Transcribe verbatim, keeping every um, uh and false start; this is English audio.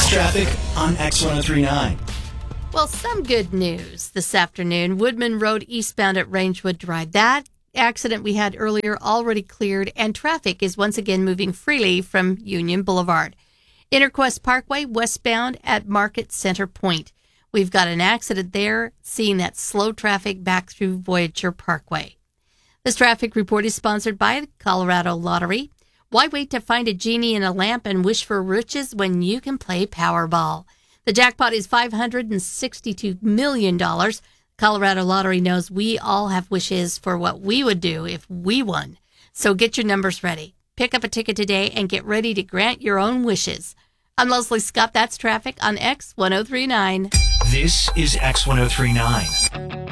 News traffic on X ten thirty-nine. Well, some good news this afternoon. Woodman Road eastbound at Rangewood Drive. That accident we had earlier already cleared, and traffic is once again moving freely from Union Boulevard. Interquest Parkway westbound at Market Center Point. We've got an accident there, seeing that slow traffic back through Voyager Parkway. This traffic report is sponsored by the Colorado Lottery. Why wait to find a genie in a lamp and wish for riches when you can play Powerball? The jackpot is five hundred sixty-two million dollars. Colorado Lottery knows we all have wishes for what we would do if we won. So get your numbers ready. Pick up a ticket today and get ready to grant your own wishes. I'm Leslie Scott. That's traffic on X ten thirty-nine. This is X ten thirty-nine.